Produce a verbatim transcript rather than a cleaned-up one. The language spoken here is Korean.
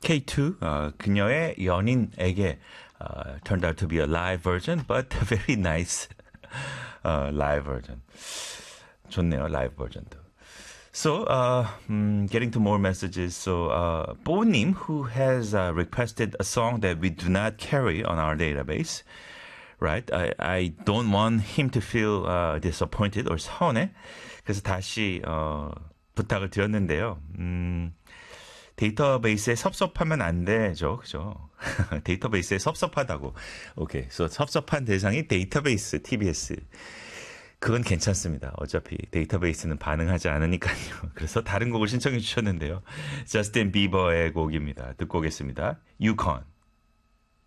케이 투, 어, 그녀의 연인에게 uh, turned out to be a live version, but a very nice uh, live version. 좋네요, live 버전도. So, uh, um, getting to more messages. So, uh, 보님, who has uh, requested a song that we do not carry on our database, right? I, I don't want him to feel uh, disappointed or 서운해. 그래서 다시 어, 부탁을 드렸는데요. 음, 데이터베이스에 섭섭하면 안 되죠, 그죠? 데이터베이스에 섭섭하다고. 오케이, so 섭섭한 대상이 데이터베이스, 티비에스. 그건 괜찮습니다. 어차피 데이터베이스는 반응하지 않으니까요. 그래서 다른 곡을 신청해 주셨는데요. 저스틴 비버의 곡입니다. 듣고 오겠습니다. 유콘.